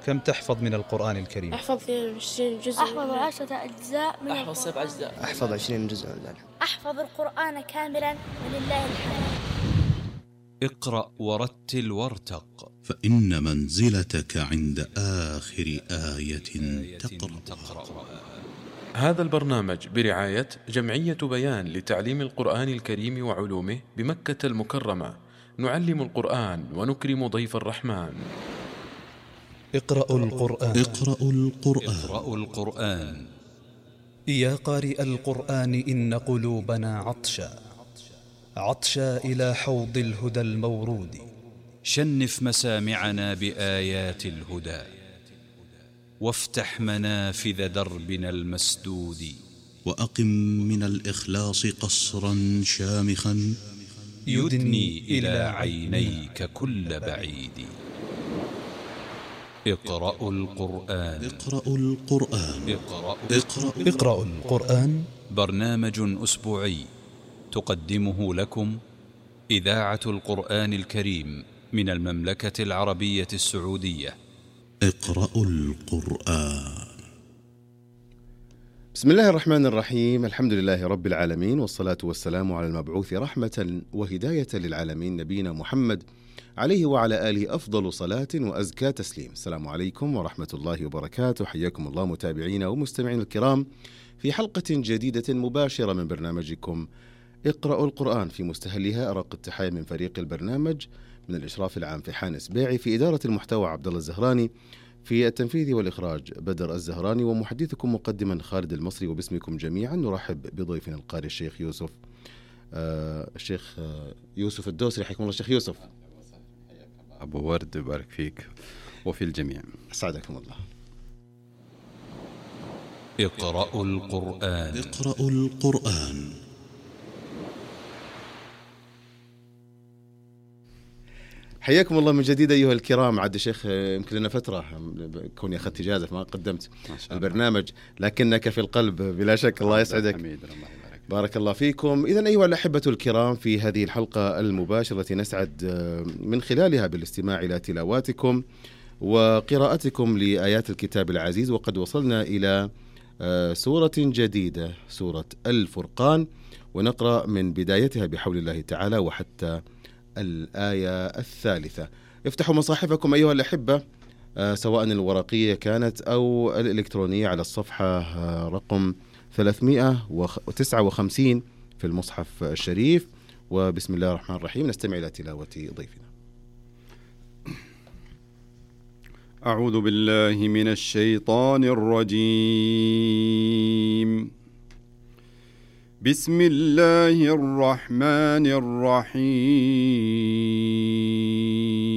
كم تحفظ من القرآن الكريم؟ أحفظ 20 جزء. أحفظ 10 أجزاء من أحفظ 7 أجزاء. أحفظ 20 جزء من ذلك. أحفظ القرآن كاملا ولله الحمد. اقرأ ورتل وارتق، فإن منزلتك عند آخر آية تقرأ. هذا البرنامج برعاية جمعية بيان لتعليم القرآن الكريم وعلومه بمكة المكرمة. نعلم القرآن ونكرم ضيف الرحمن. اقرأوا القرآن. اقرأوا القرآن. يا قارئ القرآن إن قلوبنا عطشا إلى حوض الهدى المورود. شنف مسامعنا بآيات الهدى، وافتح منافذ دربنا المسدود. وأقم من الإخلاص قصرا شامخا يدني إلى عينيك كل بعيد. اقرأوا القرآن. اقرأوا القرآن. برنامج أسبوعي تقدمه لكم إذاعة القرآن الكريم من المملكة العربية السعودية. اقرأوا القرآن. بسم الله الرحمن الرحيم. الحمد لله رب العالمين، والصلاة والسلام على المبعوث رحمة وهداية للعالمين نبينا محمد عليه وعلى آله أفضل صلاة وأزكى تسليم. السلام عليكم ورحمة الله وبركاته. حياكم الله متابعينا ومستمعين الكرام في حلقة جديدة مباشرة من برنامجكم اقرأوا القرآن، في مستهلها أرق التحية من فريق البرنامج، من الإشراف العام في حان سبيعي، في إدارة المحتوى عبد الله الزهراني، في التنفيذ والإخراج بدر الزهراني، ومحدثكم مقدما خالد المصري. وباسمكم جميعا نرحب بضيفنا القارئ الشيخ يوسف الشيخ يوسف الدوسري. حياكم الله الشيخ يوسف. أبو ورد، يبارك فيك وفي الجميع. أسعدكم الله. اقرأوا القرآن. حياكم الله من جديد أيها الكرام. عاد شيخ يمكن لنا فترة كوني أخذت إجازة ما قدمت البرنامج، لكنك في القلب بلا شك. الله يسعدك. بارك الله فيكم. إذن أيها الأحبة الكرام، في هذه الحلقة المباشرة التي نسعد من خلالها بالاستماع إلى تلاواتكم وقراءتكم لآيات الكتاب العزيز، وقد وصلنا إلى سورة جديدة، سورة الفرقان، ونقرأ من بدايتها بحول الله تعالى وحتى الآية الثالثة. افتحوا مصاحفكم أيها الأحبة، سواء الورقية كانت أو الإلكترونية، على الصفحة رقم 359 في المصحف الشريف. وبسم الله الرحمن الرحيم نستمع إلى تلاوة ضيفنا. أعوذ بالله من الشيطان الرجيم. بسم الله الرحمن الرحيم.